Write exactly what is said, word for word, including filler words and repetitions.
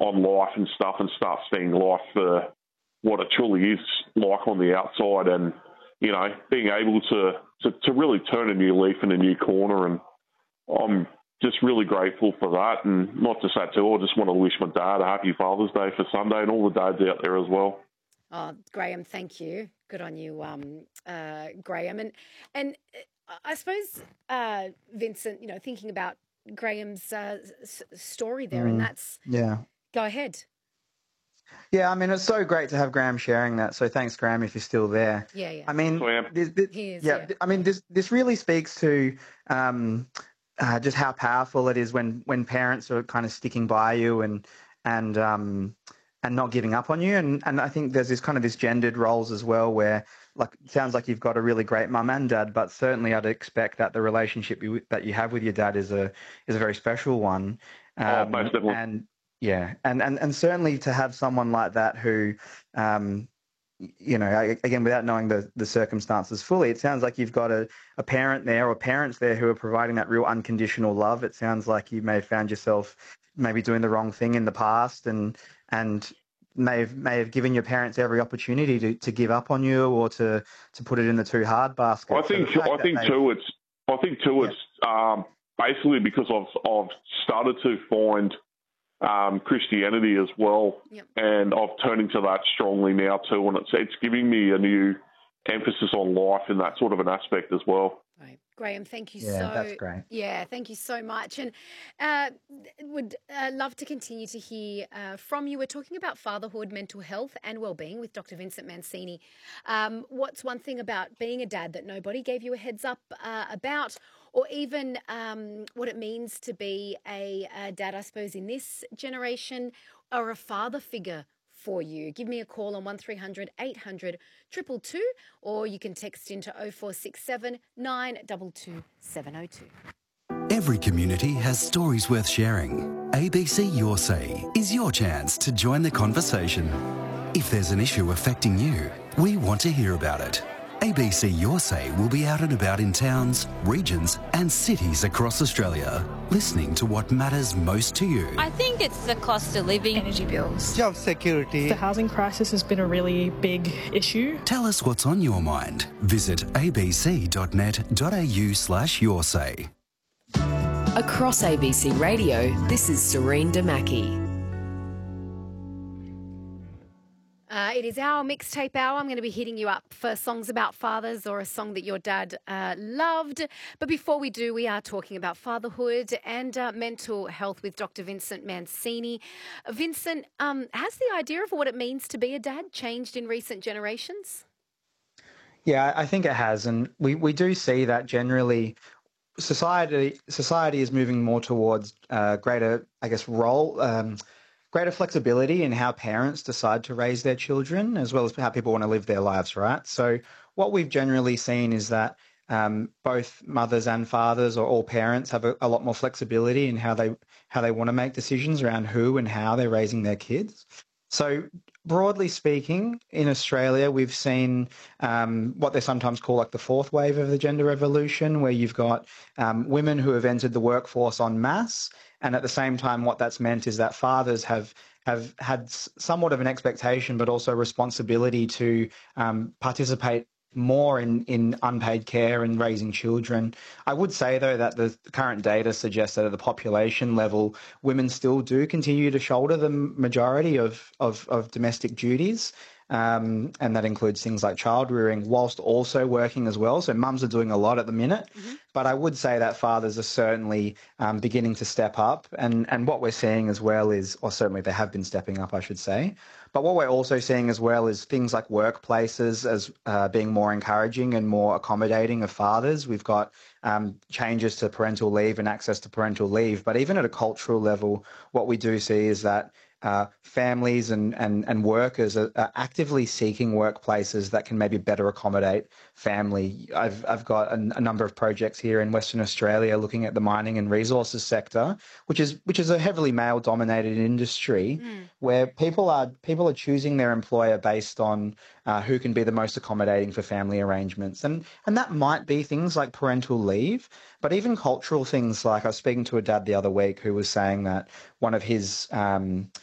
on life and stuff and start seeing life for what it truly is like on the outside, and, you know, being able to, to, to really turn a new leaf in a new corner. And I'm just really grateful for that. And not just that too, I just want to wish my dad a happy Father's Day for Sunday, and all the dads out there as well. Oh, Graham, thank you. Good on you, um, uh, Graham. And and I suppose, uh, Vincent, you know, thinking about Graham's uh, s- story there, and Mm, that's, yeah. go ahead. Yeah, I mean, it's so great to have Graham sharing that. So thanks, Graham, if you're still there. Yeah, yeah. I mean, So, yeah, this, this, He is, yeah, yeah. th- I mean, this this really speaks to um, uh, just how powerful it is when when parents are kind of sticking by you and and um, and not giving up on you. And and I think there's this kind of this gendered roles as well, where like it sounds like you've got a really great mum and dad, but certainly I'd expect that the relationship you, that you have with your dad is a is a very special one. oh, Um, most definitely. and yeah, and, and, and certainly to have someone like that who, um, you know, a- again, without knowing the, the circumstances fully, it sounds like you've got a, a parent there or parents there who are providing that real unconditional love. It sounds like you may have found yourself maybe doing the wrong thing in the past, and and may have may have given your parents every opportunity to, to give up on you or to, to put it in the too hard I basket. So the think fact I that think they, too it's I think too yeah, it's um, basically because I've I've started to find um, Christianity as well, Yep. and I've turned into that strongly now too, and it's it's giving me a new emphasis on life in that sort of an aspect as well. Right. Graham, thank you yeah, that's so, great. yeah, thank you so much. And uh, would uh, love to continue to hear uh, from you. We're talking about fatherhood, mental health and well-being with Doctor Vincent Mancini. Um, what's one thing about being a dad that nobody gave you a heads up uh, about, or even um, what it means to be a, a dad, I suppose, in this generation, or a father figure for you? Give me a call on one three hundred eight hundred two two two, or you can text into oh four six seven nine two two seven oh two. Every community has stories worth sharing. A B C Your Say is your chance to join the conversation. If there's an issue affecting you, we want to hear about it. A B C Your Say will be out and about in towns, regions and cities across Australia, listening to what matters most to you. I think it's the cost of living, energy bills, job security. The housing crisis has been a really big issue. Tell us what's on your mind. Visit abc.net.au slash your say. Across A B C Radio, this is Serene Damaki. Uh, it is our mixtape hour. I'm going to be hitting you up for songs about fathers or a song that your dad uh, loved. But before we do, we are talking about fatherhood and uh, mental health with Doctor Vincent Mancini. Uh, Vincent, um, has the idea of what it means to be a dad changed in recent generations? Yeah, I think it has. And we, we do see that generally society society is moving more towards uh, greater, I guess, role, um, greater flexibility in how parents decide to raise their children, as well as how people want to live their lives, right? So what we've generally seen is that um, both mothers and fathers, or all parents, have a, a lot more flexibility in how they how they want to make decisions around who and how they're raising their kids. So broadly speaking, in Australia, we've seen um, what they sometimes call like the fourth wave of the gender revolution, where you've got um, women who have entered the workforce en masse. And at the same time, what that's meant is that fathers have have had somewhat of an expectation, but also responsibility to um, participate more in, in unpaid care and raising children. I would say, though, that the current data suggests that at the population level, women still do continue to shoulder the majority of, of, of domestic duties. Um, and that includes things like child rearing, whilst also working as well. So mums are doing a lot at the minute. Mm-hmm. But I would say that fathers are certainly um, beginning to step up. And, and what we're seeing as well is, or certainly they have been stepping up, I should say. But what we're also seeing as well is things like workplaces as uh, being more encouraging and more accommodating of fathers. We've got um, changes to parental leave and access to parental leave. But even at a cultural level, what we do see is that Uh, families and, and, and workers are, are actively seeking workplaces that can maybe better accommodate family. I've, I've got a, a number of projects here in Western Australia looking at the mining and resources sector, which is which is a heavily male-dominated industry, mm. where people are people are choosing their employer based on uh, who can be the most accommodating for family arrangements, and and that might be things like parental leave, but even cultural things like I was speaking to a dad the other week who was saying that one of his um,